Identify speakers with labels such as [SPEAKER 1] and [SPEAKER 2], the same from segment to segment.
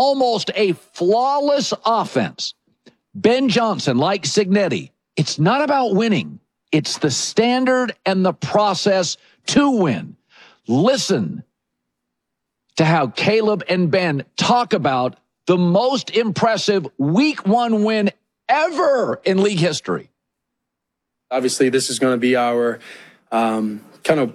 [SPEAKER 1] almost a flawless offense. Ben Johnson, like Cignetti, it's not about winning. It's the standard and the process to win. Listen to how Caleb and Ben talk about the most impressive Week 1 win ever in league history.
[SPEAKER 2] Obviously, this is going to be our kind of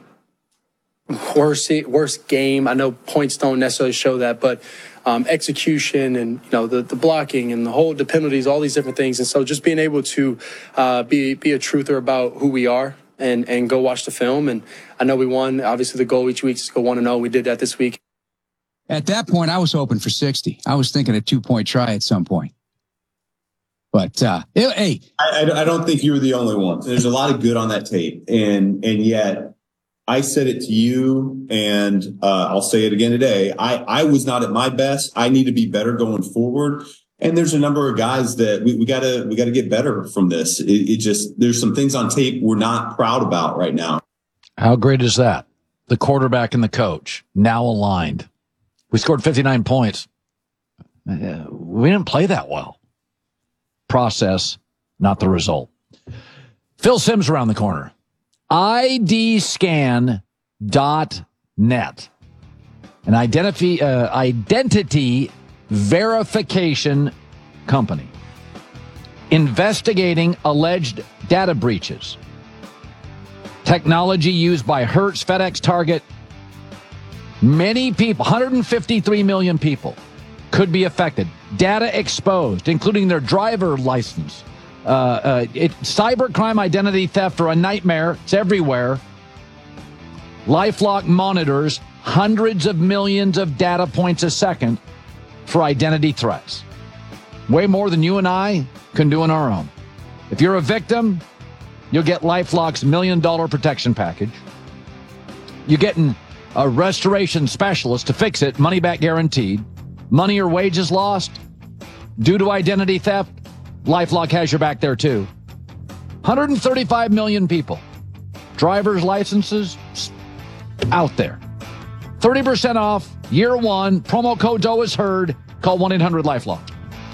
[SPEAKER 2] worst game. I know points don't necessarily show that, but execution and the blocking and the penalties, all these different things. And so just being able to be a truther about who we are and go watch the film. And I know we won. Obviously, the goal each week is to go 1-0. We did that this week.
[SPEAKER 3] At that point, I was hoping for 60. I was thinking a 2-point try at some point. But, hey.
[SPEAKER 4] I don't think you were the only one. There's a lot of good on that tape. And yet, I said it to you, and I'll say it again today. I was not at my best. I need to be better going forward. And there's a number of guys that we gotta get better from this. It just, there's some things on tape we're not proud about right now.
[SPEAKER 1] How great is that? The quarterback and the coach now aligned. We scored 59 points. We didn't play that well. Process, not the result. Phil Simms around the corner. IDscan.net, an identity verification company investigating alleged data breaches. Technology used by Hertz, FedEx, Target. Many people, 153 million people, could be affected. Data exposed, including their driver license. Cybercrime identity theft are a nightmare. It's everywhere. LifeLock monitors hundreds of millions of data points a second for identity threats. Way more than you and I can do on our own. If you're a victim, you'll get LifeLock's $1 million protection package. You're getting a restoration specialist to fix it, money back guaranteed. Money or wages lost due to identity theft, LifeLock has your back there too. 135 million people. Driver's licenses out there. 30% off year one. Promo code Doe is heard. Call 1-800-LifeLock.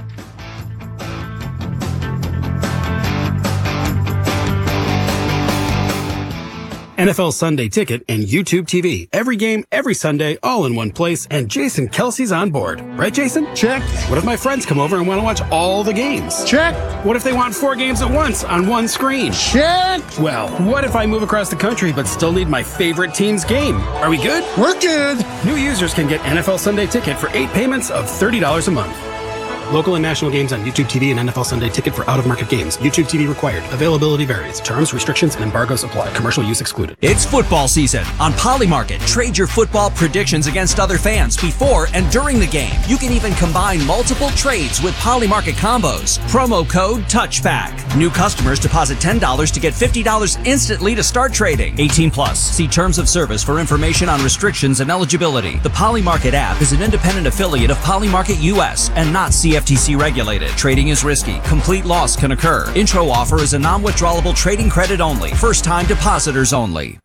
[SPEAKER 5] NFL Sunday Ticket and YouTube TV. Every game, every Sunday, all in one place, and Jason Kelsey's on board. Right, Jason?
[SPEAKER 6] Check.
[SPEAKER 5] What if my friends come over and want to watch all the games?
[SPEAKER 6] Check.
[SPEAKER 5] What if they want 4 games at once on one screen?
[SPEAKER 6] Check.
[SPEAKER 5] Well, what if I move across the country but still need my favorite team's game? Are we good?
[SPEAKER 6] We're good.
[SPEAKER 5] New users can get NFL Sunday Ticket for 8 payments of $30 a month. Local and national games on YouTube TV and NFL Sunday Ticket for out-of-market games. YouTube TV required. Availability varies. Terms, restrictions, and embargoes apply. Commercial use excluded.
[SPEAKER 7] It's football season. On Polymarket, trade your football predictions against other fans before and during the game. You can even combine multiple trades with Polymarket combos. Promo code TOUCHBACK. New customers deposit $10 to get $50 instantly to start trading. 18 plus. See terms of service for information on restrictions and eligibility. The Polymarket app is an independent affiliate of Polymarket US and not CFTC regulated. Trading is risky. Complete loss can occur. Intro offer is a non-withdrawable trading credit only. First-time depositors only.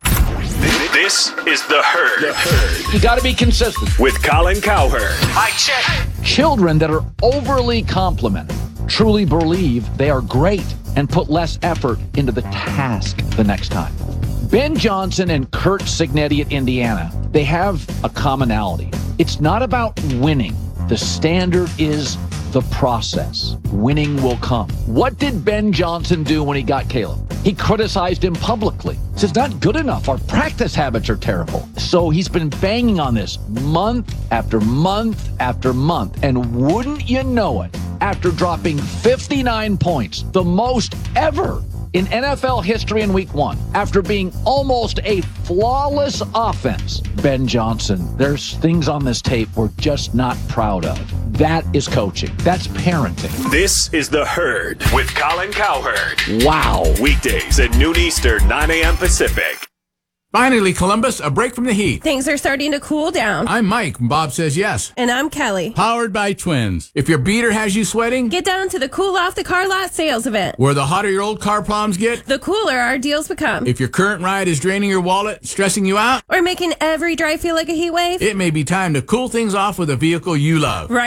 [SPEAKER 8] This is The Herd. The Herd.
[SPEAKER 1] You got to be consistent.
[SPEAKER 8] With Colin Cowherd.
[SPEAKER 1] I check. Children that are overly complimented truly believe they are great and put less effort into the task the next time. Ben Johnson and Curt Cignetti at Indiana, they have a commonality. It's not about winning. The standard is the process. Winning will come. What did Ben Johnson do when he got Caleb? He criticized him publicly. He says, not good enough. Our practice habits are terrible. So he's been banging on this month after month after month. And wouldn't you know it, after dropping 59 points, the most ever in NFL history in week 1, after being almost a flawless offense, Ben Johnson, there's things on this tape we're just not proud of. That is coaching. That's parenting.
[SPEAKER 8] This is The Herd with Colin Cowherd.
[SPEAKER 1] Wow.
[SPEAKER 8] Weekdays at noon Eastern, 9 a.m. Pacific.
[SPEAKER 9] Finally, Columbus, a break from the heat.
[SPEAKER 10] Things are starting to cool down.
[SPEAKER 9] I'm Mike, and Bob says yes.
[SPEAKER 10] And I'm Kelly.
[SPEAKER 9] Powered by Twins. If your beater has you sweating,
[SPEAKER 10] get down to the Cool Off the Car Lot sales event.
[SPEAKER 9] Where the hotter your old car problems get,
[SPEAKER 10] the cooler our deals become.
[SPEAKER 9] If your current ride is draining your wallet, stressing you out,
[SPEAKER 10] or making every drive feel like a heat wave,
[SPEAKER 9] it may be time to cool things off with a vehicle you love.
[SPEAKER 10] Right.